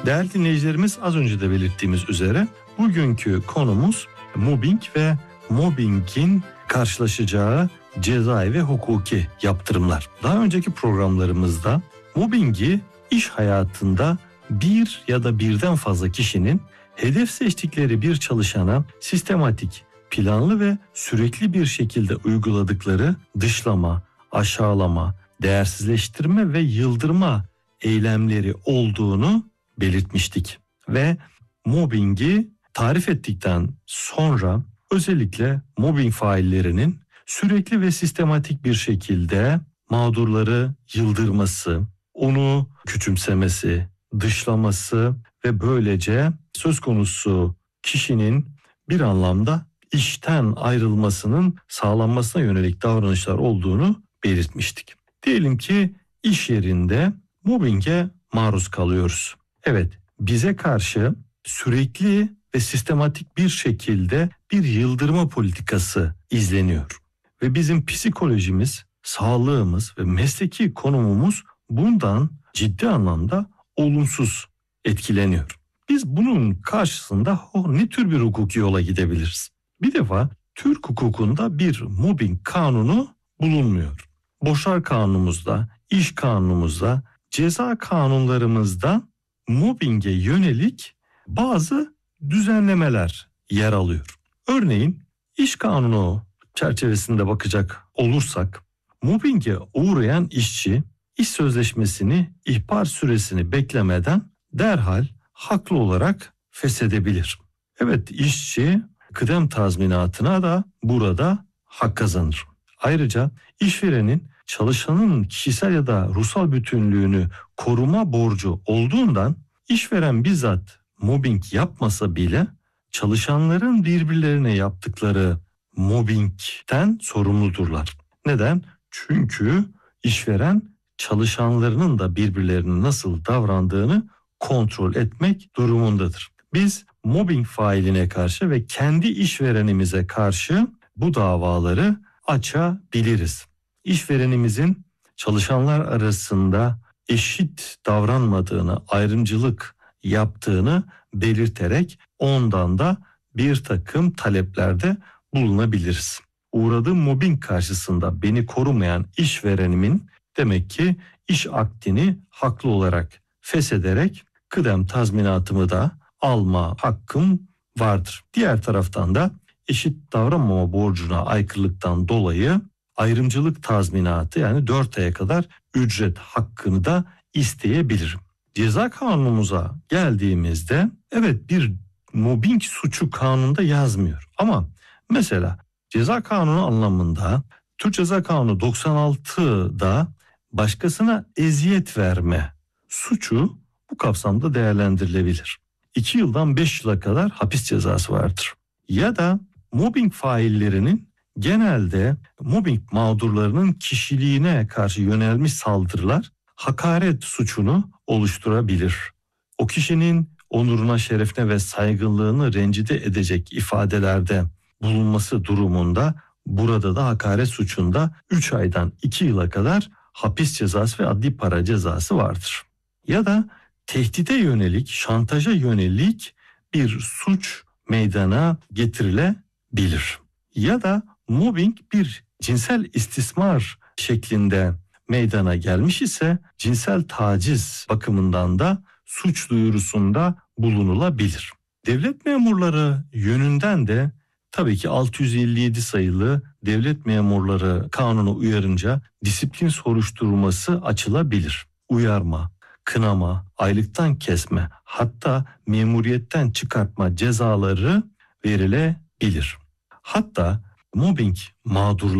Değerli dinleyicilerimiz, az önce de belirttiğimiz üzere bugünkü konumuz mobbing ve mobbingin karşılaşacağı cezai ve hukuki yaptırımlar. Daha önceki programlarımızda mobbingi iş hayatında bir ya da birden fazla kişinin hedef seçtikleri bir çalışana sistematik, planlı ve sürekli bir şekilde uyguladıkları dışlama, aşağılama, değersizleştirme ve yıldırma eylemleri olduğunu belirtmiştik. Ve mobbingi tarif ettikten sonra özellikle mobbing faillerinin sürekli ve sistematik bir şekilde mağdurları yıldırması, onu küçümsemesi, dışlaması ve böylece söz konusu kişinin bir anlamda işten ayrılmasının sağlanmasına yönelik davranışlar olduğunu belirtmiştik. Diyelim ki iş yerinde mobbinge maruz kalıyoruz. Evet, bize karşı sürekli ve sistematik bir şekilde bir yıldırma politikası izleniyor. Ve bizim psikolojimiz, sağlığımız ve mesleki konumumuz bundan ciddi anlamda olumsuz etkileniyor. Biz bunun karşısında ne tür bir hukuki yola gidebiliriz? Bir defa Türk hukukunda bir mobbing kanunu bulunmuyor. Borçlar kanunumuzda, iş kanunumuzda, ceza kanunlarımızda mobbinge yönelik bazı düzenlemeler yer alıyor. Örneğin iş kanunu çerçevesinde bakacak olursak, mobbinge uğrayan işçi iş sözleşmesini, ihbar süresini beklemeden derhal haklı olarak feshedebilir. Evet, işçi kıdem tazminatına da burada hak kazanır. Ayrıca işverenin çalışanın kişisel ya da ruhsal bütünlüğünü koruma borcu olduğundan işveren bizzat mobbing yapmasa bile çalışanların birbirlerine yaptıkları mobbingten sorumludurlar. Neden? Çünkü işveren çalışanlarının da birbirlerine nasıl davrandığını kontrol etmek durumundadır. Biz mobbing failine karşı ve kendi işverenimize karşı bu davaları açabiliriz. İşverenimizin çalışanlar arasında eşit davranmadığını, ayrımcılık yaptığını belirterek ondan da bir takım taleplerde bulunabiliriz. Uğradığım mobbing karşısında beni korumayan işverenimin demek ki iş akdini haklı olarak feshederek kıdem tazminatımı da alma hakkım vardır. Diğer taraftan da eşit davranmama borcuna aykırılıktan dolayı ayrımcılık tazminatı, yani 4 aya kadar ücret hakkını da isteyebilirim. Ceza kanunumuza geldiğimizde evet, bir mobbing suçu kanunda yazmıyor. Ama mesela ceza kanunu anlamında Türk Ceza Kanunu 96'da başkasına eziyet verme suçu bu kapsamda değerlendirilebilir. 2 yıldan 5 yıla kadar hapis cezası vardır. Ya da mobbing faillerinin genelde mobbing mağdurlarının kişiliğine karşı yönelmiş saldırılar hakaret suçunu oluşturabilir. O kişinin onuruna, şerefine ve saygınlığını rencide edecek ifadelerde bulunması durumunda burada da hakaret suçunda 3 aydan 2 yıla kadar hapis cezası ve adli para cezası vardır. Ya da tehdide yönelik, şantaja yönelik bir suç meydana getirilebilir. Ya da mobbing bir cinsel istismar şeklinde meydana gelmiş ise cinsel taciz bakımından da suç duyurusunda bulunulabilir. Devlet memurları yönünden de tabii ki 657 sayılı Devlet Memurları Kanunu uyarınca disiplin soruşturması açılabilir. Uyarma, kınama, aylıktan kesme, hatta memuriyetten çıkartma cezaları verilebilir. Hatta mobbing mağdurları